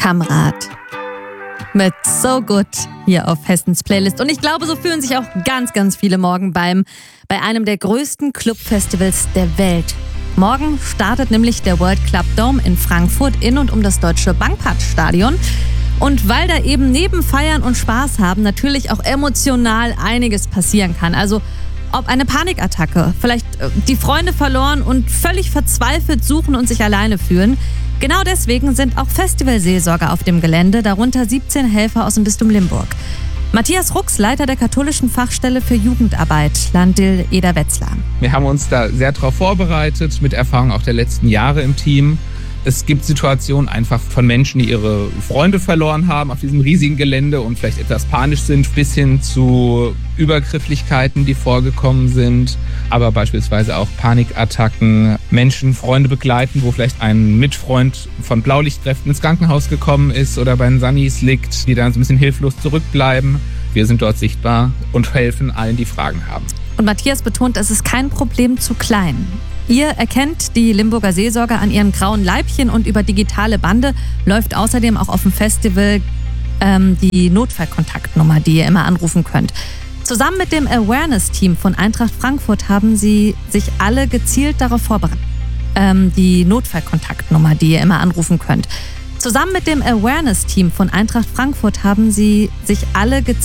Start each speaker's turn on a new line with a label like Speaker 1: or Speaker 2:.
Speaker 1: Kamrat mit So Good hier auf Hessens Playlist. Und ich glaube, so fühlen sich auch ganz, ganz viele morgen bei einem der größten Clubfestivals der Welt. Morgen startet nämlich der World Club Dome in Frankfurt in und um das Deutsche Bankparkstadion. Und weil da eben neben Feiern und Spaß haben natürlich auch emotional einiges passieren kann. Also ob eine Panikattacke, vielleicht die Freunde verloren und völlig verzweifelt suchen und sich alleine fühlen. Genau deswegen sind auch Festivalseelsorger auf dem Gelände, darunter 17 Helfer aus dem Bistum Limburg. Matthias Rux, Leiter der katholischen Fachstelle für Jugendarbeit, Landil-Eder-Wetzlar.
Speaker 2: Wir haben uns da sehr darauf vorbereitet, mit Erfahrung auch der letzten Jahre im Team. Es gibt Situationen einfach von Menschen, die ihre Freunde verloren haben auf diesem riesigen Gelände und vielleicht etwas panisch sind, bis hin zu Übergrifflichkeiten, die vorgekommen sind, aber beispielsweise auch Panikattacken, Menschen, Freunde begleiten, wo vielleicht ein Mitfreund von Blaulichtkräften ins Krankenhaus gekommen ist oder bei den Sunnies liegt, die dann so ein bisschen hilflos zurückbleiben. Wir sind dort sichtbar und helfen allen, die Fragen haben.
Speaker 1: Und Matthias betont, es ist kein Problem zu klein. Ihr erkennt die Limburger Seelsorger an ihren grauen Leibchen und über digitale Bande läuft außerdem auch auf dem Festival die Notfallkontaktnummer, die ihr immer anrufen könnt. Zusammen mit dem Awareness-Team von Eintracht Frankfurt haben sie sich alle gezielt darauf vorbereitet. Die Notfallkontaktnummer, die ihr immer anrufen könnt. Zusammen mit dem Awareness-Team von Eintracht Frankfurt haben sie sich alle gezielt